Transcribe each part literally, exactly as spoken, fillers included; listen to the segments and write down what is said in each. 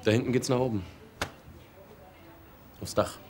Da hinten geht's nach oben. Aufs Dach.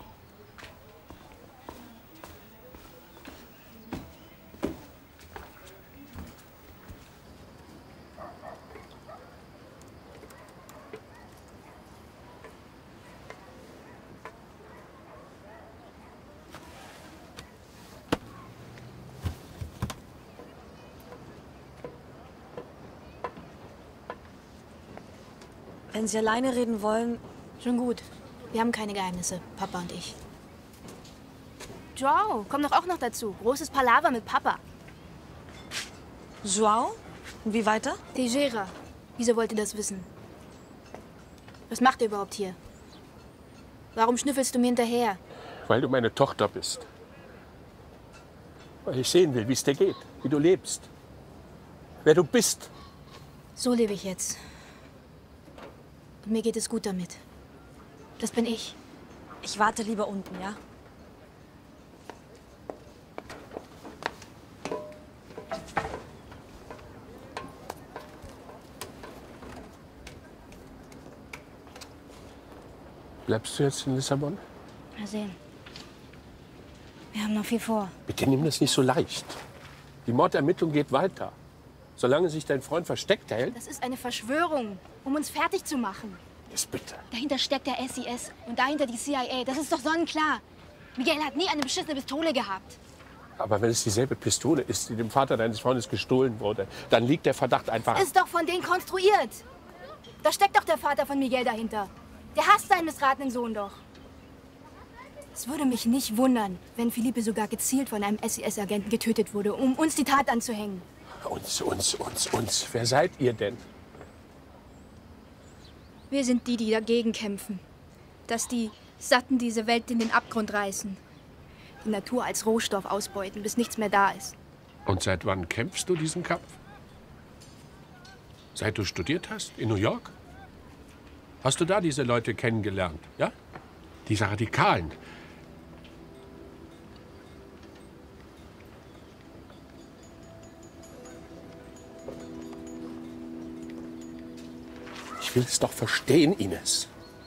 Wenn Sie alleine reden wollen... Schon gut. Wir haben keine Geheimnisse, Papa und ich. Joao, komm doch auch noch dazu. Großes Palaver mit Papa. Joao? Und wie weiter? Tejera. Wieso wollt ihr das wissen? Was macht ihr überhaupt hier? Warum schnüffelst du mir hinterher? Weil du meine Tochter bist. Weil ich sehen will, wie es dir geht, wie du lebst. Wer du bist. So lebe ich jetzt. Und mir geht es gut damit. Das bin ich. Ich warte lieber unten, ja? Bleibst du jetzt in Lissabon? Mal sehen. Wir haben noch viel vor. Bitte nimm das nicht so leicht. Die Mordermittlung geht weiter. Solange sich dein Freund versteckt hält. Das ist eine Verschwörung, um uns fertig zu machen. Jetzt bitte. Dahinter steckt der S I S und dahinter die C I A. Das ist doch sonnenklar. Miguel hat nie eine beschissene Pistole gehabt. Aber wenn es dieselbe Pistole ist, die dem Vater deines Freundes gestohlen wurde, dann liegt der Verdacht einfach... Ist doch von denen konstruiert. Da steckt doch der Vater von Miguel dahinter. Der hasst seinen missratenen Sohn doch. Es würde mich nicht wundern, wenn Felipe sogar gezielt von einem S I S-Agenten getötet wurde, um uns die Tat anzuhängen. Uns, uns, uns, uns. Wer seid ihr denn? Wir sind die, die dagegen kämpfen. Dass die Satten diese Welt in den Abgrund reißen. Die Natur als Rohstoff ausbeuten, bis nichts mehr da ist. Und seit wann kämpfst du diesen Kampf? Seit du studiert hast? In New York? Hast du da diese Leute kennengelernt? Ja? Diese Radikalen. Ich will es doch verstehen, Ines.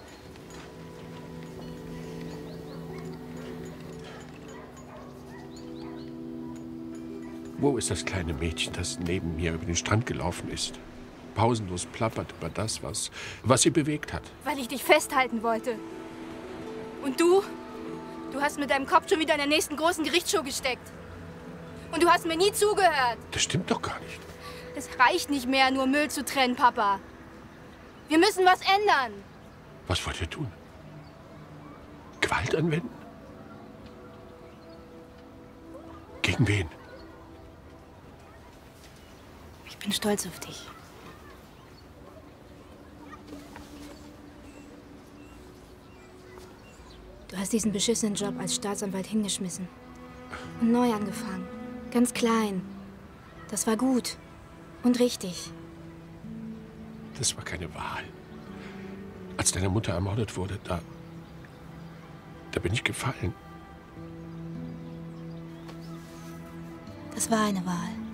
Wo ist das kleine Mädchen, das neben mir über den Strand gelaufen ist? Pausenlos plappert über das, was, was sie bewegt hat. Weil ich dich festhalten wollte. Und du? Du hast mit deinem Kopf schon wieder in der nächsten großen Gerichtsshow gesteckt. Und du hast mir nie zugehört. Das stimmt doch gar nicht. Es reicht nicht mehr, nur Müll zu trennen, Papa. Wir müssen was ändern. Was wollt ihr tun? Gewalt anwenden? Gegen wen? Ich bin stolz auf dich. Du hast diesen beschissenen Job als Staatsanwalt hingeschmissen. Und neu angefangen. Ganz klein. Das war gut. Und richtig. Das war keine Wahl. Als deine Mutter ermordet wurde, da... da bin ich gefallen. Das war eine Wahl.